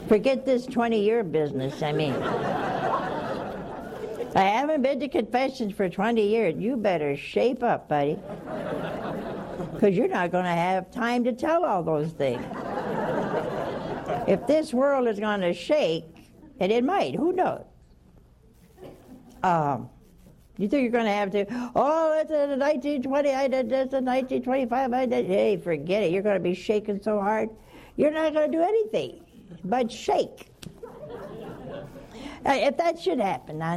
Forget this 20-year business, I mean. I haven't been to confessions for 20 years. You better shape up, buddy. Because you're not going to have time to tell all those things. If this world is going to shake, and it might, who knows? You think you're going to have to, it's a 1920, I did this, a 1925, I did, hey, forget it. You're going to be shaking so hard, you're not going to do anything but shake. If that should happen, now